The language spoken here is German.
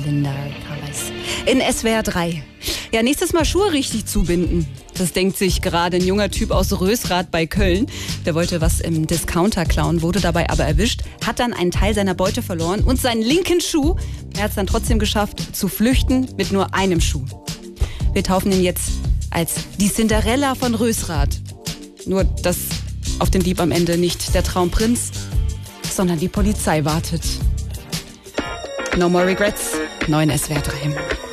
Linda Carles in SWR 3. Ja, nächstes Mal Schuhe richtig zubinden. Das denkt sich gerade ein junger Typ aus Rösrath bei Köln. Der wollte was im Discounter klauen, wurde dabei aber erwischt, hat dann einen Teil seiner Beute verloren und seinen linken Schuh. Er hat es dann trotzdem geschafft, zu flüchten mit nur einem Schuh. Wir taufen ihn jetzt als die Cinderella von Rösrath. Nur, dass auf den Dieb am Ende nicht der Traumprinz, sondern die Polizei wartet. No more regrets, 9 SWR 3.